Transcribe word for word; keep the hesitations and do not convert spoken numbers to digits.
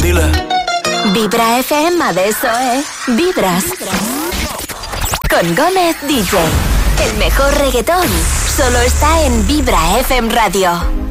dile. Vibra F M, de eso, ¿eh? Vibras. Con Gómez D J. El mejor reggaetón solo está en Vibra F M Radio.